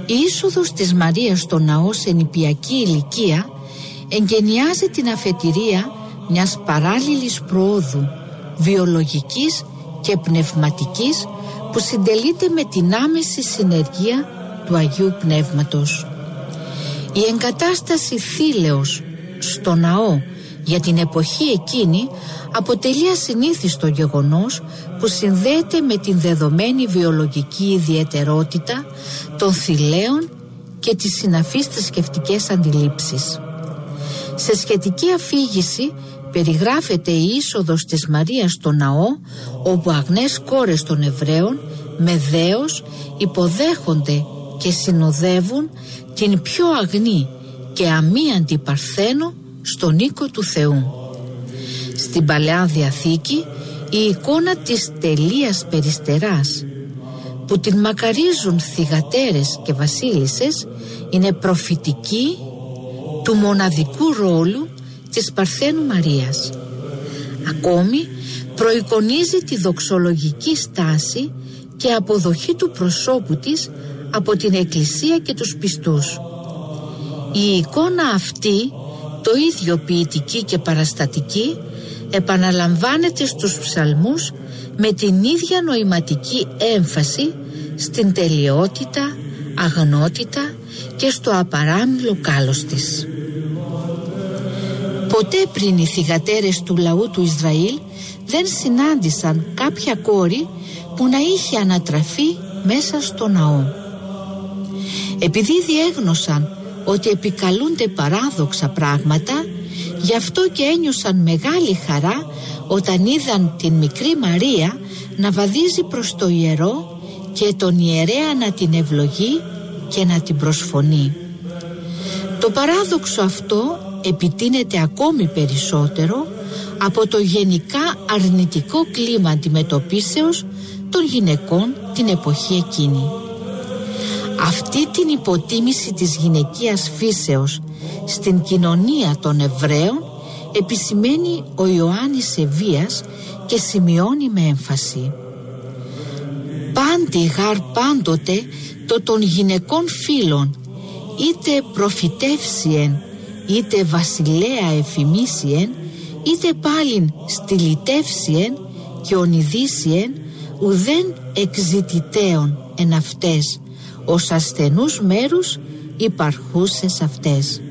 Η είσοδος της Μαρίας στο ναό σε νηπιακή ηλικία εγκαινιάζει την αφετηρία μιας παράλληλης προόδου βιολογικής και πνευματικής που συντελείται με την άμεση συνεργία του Αγίου Πνεύματος. Η εγκατάσταση θήλεως στο ναό για την εποχή εκείνη αποτελεί ασυνήθιστο γεγονός που συνδέεται με την δεδομένη βιολογική ιδιαιτερότητα των θηλαίων και τις συναφείς θρησκευτικές αντιλήψεις. Σε σχετική αφήγηση περιγράφεται η είσοδος της Μαρίας στο ναό, όπου αγνές κόρες των Εβραίων με δέος υποδέχονται και συνοδεύουν την πιο αγνή και αμίαντη Παρθένο στον οίκο του Θεού. Στην Παλαιά Διαθήκη η εικόνα της τελείας περιστεράς που την μακαρίζουν θυγατέρες και βασίλισσες είναι προφητική του μοναδικού ρόλου της Παρθένου Μαρίας. Ακόμη προεικονίζει τη δοξολογική στάση και αποδοχή του προσώπου της από την Εκκλησία και τους πιστούς. Η εικόνα αυτή, το ίδιο ποιητική και παραστατική, επαναλαμβάνεται στους ψαλμούς με την ίδια νοηματική έμφαση στην τελειότητα, αγνότητα και στο απαράμιλο κάλος της. Ποτέ πριν οι θυγατέρες του λαού του Ισραήλ δεν συνάντησαν κάποια κόρη που να είχε ανατραφεί μέσα στο ναό. Επειδή διέγνωσαν ότι επικαλούνται παράδοξα πράγματα, γι' αυτό και ένιωσαν μεγάλη χαρά όταν είδαν την μικρή Μαρία να βαδίζει προς το ιερό και τον ιερέα να την ευλογεί και να την προσφωνεί. Το παράδοξο αυτό επιτείνεται ακόμη περισσότερο από το γενικά αρνητικό κλίμα αντιμετωπίσεως των γυναικών την εποχή εκείνη. Αυτή την υποτίμηση της γυναικείας φύσεως στην κοινωνία των Εβραίων επισημαίνει ο Ιωάννης Σεβίας και σημειώνει με έμφαση: «Πάντη γάρ πάντοτε το των γυναικών φίλων, είτε προφητεύσιεν, είτε βασιλέα εφημίσιεν, είτε πάλιν στυλιτεύσιεν και ονειδίσιεν, ουδέν εξητητέων εν αυτές, ως ασθενούς μέρους υπαρχούσες αυτές».